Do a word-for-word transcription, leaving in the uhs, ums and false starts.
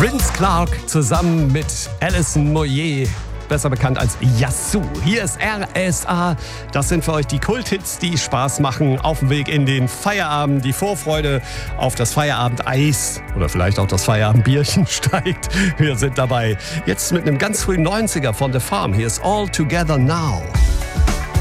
Vince Clarke zusammen mit Alison Moyet, besser bekannt als Yasu. Hier ist R S A. Das sind für euch die Kulthits, die Spaß machen auf dem Weg in den Feierabend. Die Vorfreude auf das Feierabendeis oder vielleicht auch das Feierabendbierchen steigt. Wir sind dabei. Jetzt mit einem ganz frühen neunziger von The Farm. Hier ist All Together Now.